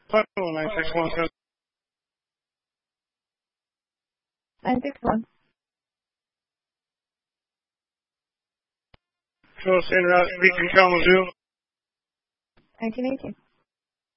Hello, 961. 961. So, en route, Beacon Kalamazoo. 1918.